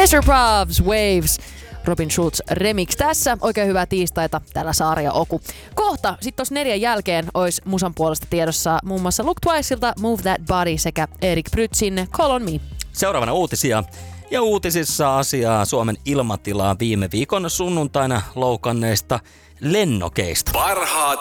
Mr. Probs, Waves, Robin Schulz remix tässä. Oikein hyvää tiistaita, täällä Saara ja Oku. Kohta, sit tossa 4 jälkeen, ois musan puolesta tiedossa muun muassa Look Twiceilta Move That Body sekä Erik Prytzin Call on Me. Seuraavana uutisia. Ja uutisissa asiaa Suomen ilmatilaa viime viikon sunnuntaina loukanneista lennokeista. Parhaat